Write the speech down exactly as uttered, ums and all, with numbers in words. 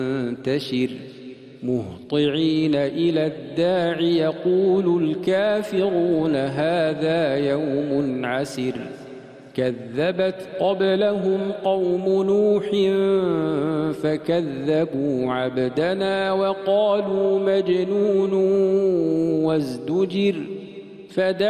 ينتشر مهطعين إلى الداع يقول الكافرون هذا يوم عسر كذبت قبلهم قوم نوح فكذبوا عبدنا وقالوا مجنون وازدجر فدعا